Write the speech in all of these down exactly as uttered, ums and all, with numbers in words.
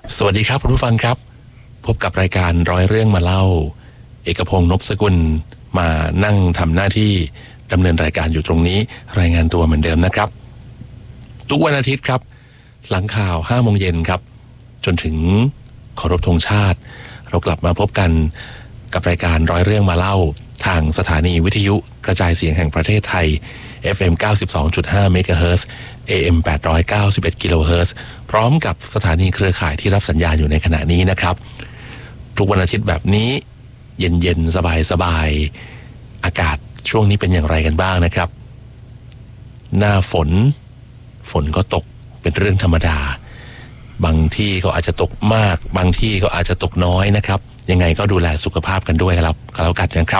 สวัสดีครับคุณผู้ฟังครับพบกับรายการร้อยเรื่องมาเล่าเอกพงษ์นพสกุลมานั่งทำหน้าที่ดำเนินรายการอยู่ตรงนี้รายงานตัวเหมือนเดิมนะครับทุกวันอาทิตย์ครับหลังข่าวห้าโมงเย็นครับจนถึงเคารพธงชาติเรากลับมาพบกันกับรายการร้อยเรื่องมาเล่าทางสถานีวิทยุกระจายเสียงแห่งประเทศไทย เอฟ เอ็ม เก้าสิบสองจุดห้า เมกะเฮิรตซ์ เอ เอ็ม แปดร้อยเก้าสิบเอ็ด กิโลเฮิรตซ์พร้อมกับสถานีเครือข่ายที่รับสัญญาณอยู่ในขณะนี้นะครับทุกวันอาทิตย์แบบนี้เย็นๆสบายๆอากาศช่วงนี้เป็นอย่างไรกันบ้างนะครับหน้าฝนฝนก็ตกเป็นเรื่องธรรมดาบางที่ก็อาจจะตกมากบางที่ก็อาจจะตกน้อยนะครับยังไงก็ดูแลสุขภาพกันด้วยครับก็แล้วกันนะครับ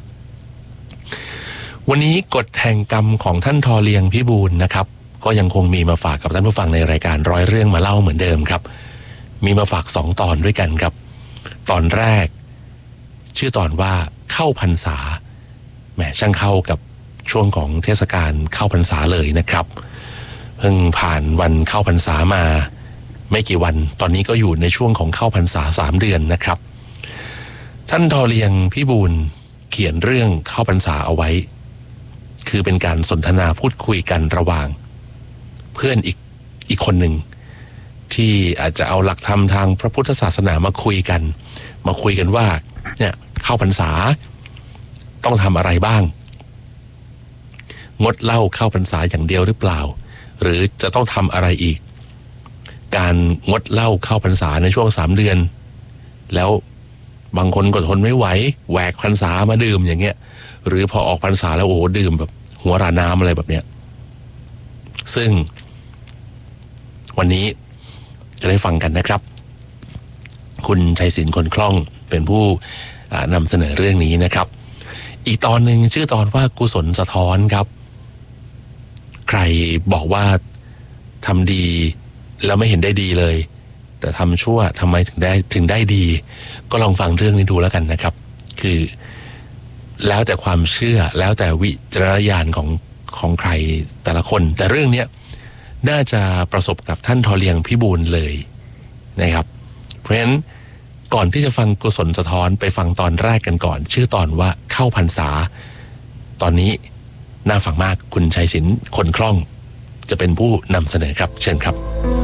วันนี้กฎแห่งกรรมของท่านทอเลียงพิบูลนะครับก็ยังคงมีมาฝากกับท่านผู้ฟังในรายการร้อยเรื่องมาเล่าเหมือนเดิมครับมีมาฝากสองตอนด้วยกันครับตอนแรกชื่อตอนว่าเข้าพรรษาแหมช่างเข้ากับช่วงของเทศกาลเข้าพรรษาเลยนะครับเพิ่งผ่านวันเข้าพรรษามาไม่กี่วันตอนนี้ก็อยู่ในช่วงของเข้าพรรษาสามเดือนนะครับท่านทอเลียงพิบูลเขียนเรื่องเข้าพรรษาเอาไว้คือเป็นการสนทนาพูดคุยกันระหว่างเพื่อนอีกอีกคนหนึ่งที่อาจจะเอาหลักธรรมทางพระพุทธศาสนามาคุยกันมาคุยกันว่าเนี่ยเข้าพรรษาต้องทำอะไรบ้างงดเหล้าเข้าพรรษาอย่างเดียวหรือเปล่าหรือจะต้องทำอะไรอีกการงดเหล้าเข้าพรรษาในช่วงสามเดือนแล้วบางคนก็ทนไม่ไหวแหวกพรรษามาดื่มอย่างเงี้ยหรือพอออกพรรษาแล้วโอ้โหดื่มแบบหัวราน้ำอะไรแบบเนี้ยซึ่งวันนี้จะได้ฟังกันนะครับคุณชัยศิลป์คนคล่องเป็นผู้นำเสนอเรื่องนี้นะครับอีกตอนหนึ่งชื่อตอนว่ากุศลสะท้อนครับใครบอกว่าทำดีแล้วไม่เห็นได้ดีเลยแต่ทำชั่วทำไมถึงได้ถึงได้ดีก็ลองฟังเรื่องนี้ดูแล้วกันนะครับคือแล้วแต่ความเชื่อแล้วแต่วิจารณญาณของของใครแต่ละคนแต่เรื่องนี้น่าจะประสบกับท่านทอเลียงพิบูลเลยนะครับเพราะฉะนั้นก่อนที่จะฟังกุศลสะท้อนไปฟังตอนแรกกันก่อนชื่อตอนว่าเข้าพรรษาตอนนี้น่าฟังมากคุณชัยศิลป์คนคล่องจะเป็นผู้นำเสนอครับเชิญครับ